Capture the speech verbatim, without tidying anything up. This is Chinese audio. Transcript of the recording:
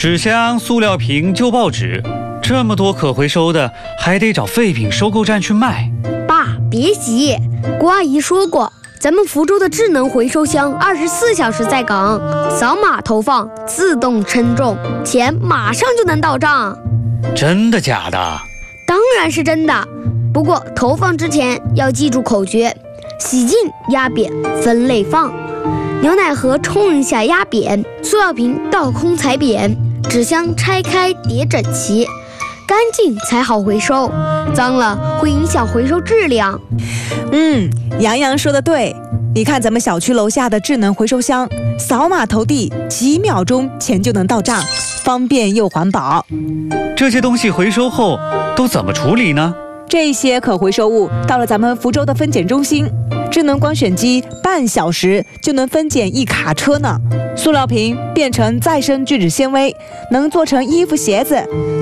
纸箱、塑料瓶、旧报纸，这么多可回收的，还得找废品收购站去卖。 爸，别急，郭阿姨说过，咱们福州的智能回收箱二十四小时在岗，扫码投放，自动称重，钱马上就能到账。 真的假的？ 当然是真的，不过投放之前要记住口诀：洗净、压扁、分类放。牛奶盒冲一下压扁，塑料瓶倒空踩扁，纸箱拆开叠整齐，干净才好回收，脏了会影响回收质量。 嗯，杨洋说的对，你看咱们小区楼下的智能回收箱，扫码投递，几秒钟钱就能到账，方便又环保。 这些东西回收后都怎么处理呢？ 这些可回收物到了咱们福州的分拣中心，智能光选机半小时就能分拣一卡车呢。塑料瓶变成再生聚酯纤维，能做成衣服鞋子。